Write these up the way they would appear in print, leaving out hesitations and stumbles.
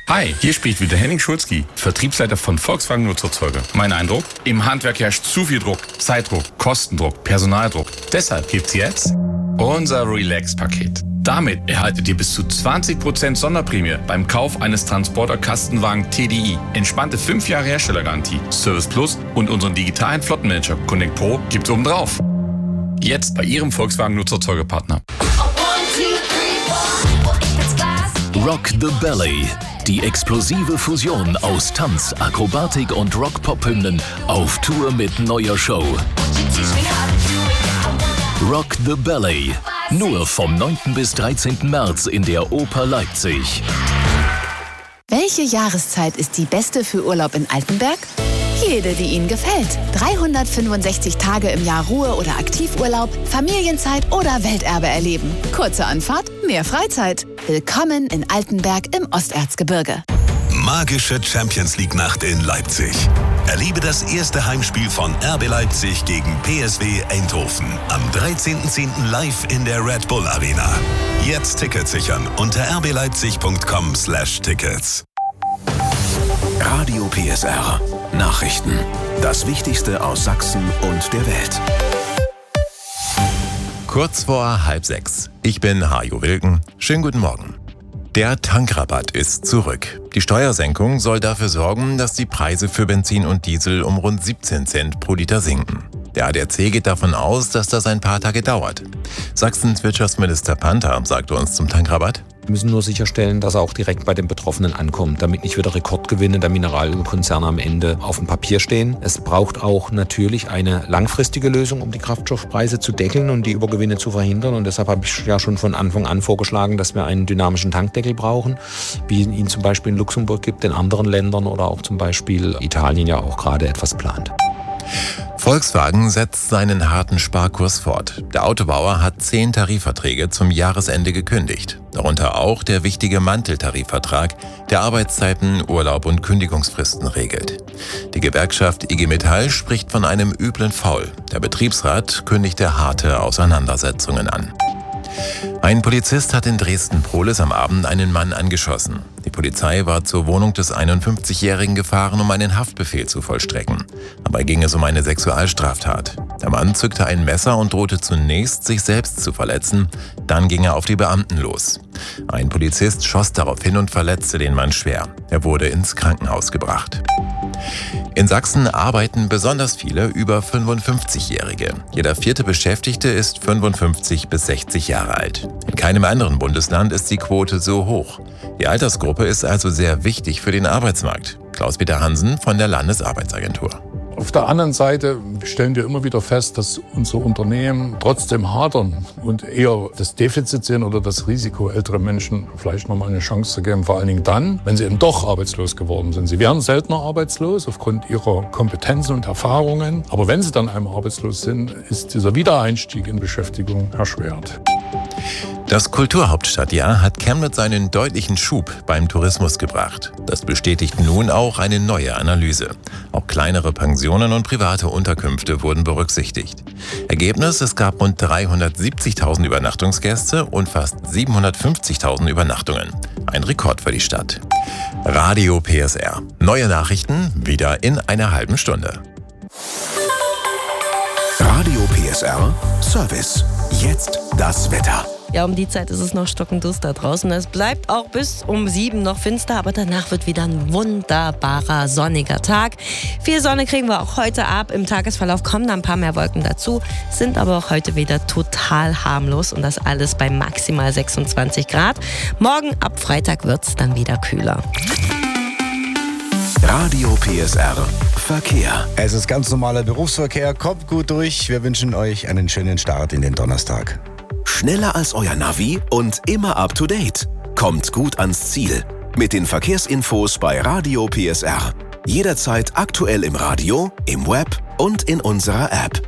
Hi, hier spricht wieder Henning Schulzki, Vertriebsleiter von Volkswagen Nutzfahrzeuge. Mein Eindruck? Im Handwerk herrscht zu viel Druck, Zeitdruck, Kostendruck, Personaldruck. Deshalb gibt's jetzt unser Relax-Paket. Damit erhaltet ihr bis zu 20% Sonderprämie beim Kauf eines Transporter-Kastenwagen TDI. Entspannte 5 Jahre Herstellergarantie, Service Plus und unseren digitalen Flottenmanager Connect Pro gibt's obendrauf. Jetzt bei Ihrem Volkswagen Nutzfahrzeugepartner. Rock the Ballet. Die explosive Fusion aus Tanz, Akrobatik und Rock-Pop-Hymnen auf Tour mit neuer Show. Rock the Ballet. Nur vom 9. bis 13. März in der Oper Leipzig. Welche Jahreszeit ist die beste für Urlaub in Altenberg? Jede, die Ihnen gefällt. 365 Tage im Jahr Ruhe- oder Aktivurlaub, Familienzeit oder Welterbe erleben. Kurze Anfahrt, mehr Freizeit. Willkommen in Altenberg im Osterzgebirge. Magische Champions-League-Nacht in Leipzig. Erlebe das erste Heimspiel von RB Leipzig gegen PSW Eindhoven. Am 13.10. live in der Red Bull Arena. Jetzt Tickets sichern unter rbleipzig.com/Tickets. Radio PSR. Nachrichten. Das Wichtigste aus Sachsen und der Welt. Kurz vor 5:30. Ich bin Hajo Wilken. Schönen guten Morgen. Der Tankrabatt ist zurück. Die Steuersenkung soll dafür sorgen, dass die Preise für Benzin und Diesel um rund 17 Cent pro Liter sinken. Der ADAC geht davon aus, dass das ein paar Tage dauert. Sachsens Wirtschaftsminister Panther sagte uns zum Tankrabatt: Wir müssen nur sicherstellen, dass er auch direkt bei den Betroffenen ankommt, damit nicht wieder Rekordgewinne der Mineralölkonzerne am Ende auf dem Papier stehen. Es braucht auch natürlich eine langfristige Lösung, um die Kraftstoffpreise zu deckeln und die Übergewinne zu verhindern. Und deshalb habe ich ja schon von Anfang an vorgeschlagen, dass wir einen dynamischen Tankdeckel brauchen, wie es ihn zum Beispiel in Luxemburg gibt, in anderen Ländern oder auch zum Beispiel Italien ja auch gerade etwas plant. Volkswagen setzt seinen harten Sparkurs fort. Der Autobauer hat 10 Tarifverträge zum Jahresende gekündigt. Darunter auch der wichtige Manteltarifvertrag, der Arbeitszeiten, Urlaub und Kündigungsfristen regelt. Die Gewerkschaft IG Metall spricht von einem üblen Faul. Der Betriebsrat kündigte harte Auseinandersetzungen an. Ein Polizist hat in Dresden-Prohlis am Abend einen Mann angeschossen. Die Polizei war zur Wohnung des 51-Jährigen gefahren, um einen Haftbefehl zu vollstrecken. Dabei ging es um eine Sexualstraftat. Der Mann zückte ein Messer und drohte zunächst, sich selbst zu verletzen. Dann ging er auf die Beamten los. Ein Polizist schoss daraufhin und verletzte den Mann schwer. Er wurde ins Krankenhaus gebracht. In Sachsen arbeiten besonders viele über 55-Jährige. Jeder 4. Beschäftigte ist 55 bis 60 Jahre alt. In keinem anderen Bundesland ist die Quote so hoch. Die Altersgruppe ist also sehr wichtig für den Arbeitsmarkt. Klaus-Peter Hansen von der Landesarbeitsagentur. Auf der anderen Seite stellen wir immer wieder fest, dass unsere Unternehmen trotzdem hadern und eher das Defizit sehen oder das Risiko, ältere Menschen vielleicht noch mal eine Chance zu geben. Vor allen Dingen dann, wenn sie eben doch arbeitslos geworden sind. Sie werden seltener arbeitslos aufgrund ihrer Kompetenzen und Erfahrungen. Aber wenn sie dann einmal arbeitslos sind, ist dieser Wiedereinstieg in Beschäftigung erschwert. Das Kulturhauptstadtjahr hat Chemnitz einen deutlichen Schub beim Tourismus gebracht. Das bestätigt nun auch eine neue Analyse. Auch kleinere Pensionen und private Unterkünfte wurden berücksichtigt. Ergebnis: Es gab rund 370.000 Übernachtungsgäste und fast 750.000 Übernachtungen. Ein Rekord für die Stadt. Radio PSR. Neue Nachrichten wieder in einer halben Stunde. Radio PSR Service. Jetzt das Wetter. Ja, um die Zeit ist es noch stockendusser draußen. Es bleibt auch bis um 7 noch finster, aber danach wird wieder ein wunderbarer sonniger Tag. Viel Sonne kriegen wir auch heute ab. Im Tagesverlauf kommen ein paar mehr Wolken dazu, sind aber auch heute wieder total harmlos und das alles bei maximal 26 Grad. Morgen ab Freitag wird es dann wieder kühler. Radio PSR Verkehr. Es ist ganz normaler Berufsverkehr. Kommt gut durch. Wir wünschen euch einen schönen Start in den Donnerstag. Schneller als euer Navi und immer up to date. Kommt gut ans Ziel. Mit den Verkehrsinfos bei Radio PSR. Jederzeit aktuell im Radio, im Web und in unserer App.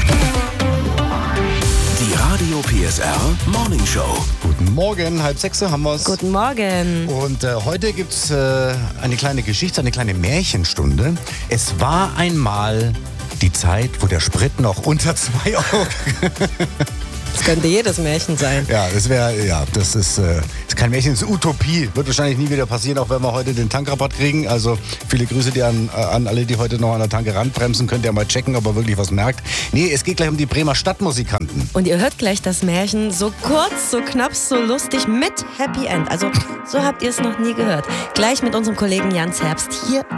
Die Radio PSR Morning Show. Guten Morgen, 5:30 haben wir's. Guten Morgen. Und heute gibt's eine kleine Geschichte, eine kleine Märchenstunde. Es war einmal die Zeit, wo der Sprit noch unter 2 Euro Das könnte jedes Märchen sein. Ja, das ist kein Märchen, das ist Utopie. Wird wahrscheinlich nie wieder passieren, auch wenn wir heute den Tankrabatt kriegen. Also viele Grüße dir an alle, die heute noch an der Tanke ranbremsen. Könnt ihr mal checken, ob ihr wirklich was merkt. Nee, es geht gleich um die Bremer Stadtmusikanten. Und ihr hört gleich das Märchen so kurz, so knapp, so lustig mit Happy End. Also so habt ihr es noch nie gehört. Gleich mit unserem Kollegen Jan Zerbst hier